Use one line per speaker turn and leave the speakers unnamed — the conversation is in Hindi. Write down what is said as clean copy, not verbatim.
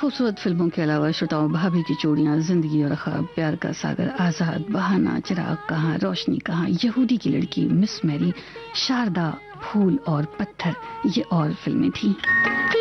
खूबसूरत फिल्मों के अलावा श्रोताओं भाभी की चूड़ियां, जिंदगी और ख्वाब, प्यार का सागर, आजाद, बहाना, चिराग कहाँ, रोशनी कहाँ, यहूदी की लड़की, मिस मैरी, शारदा, फूल और पत्थर, ये और फिल्में थीं।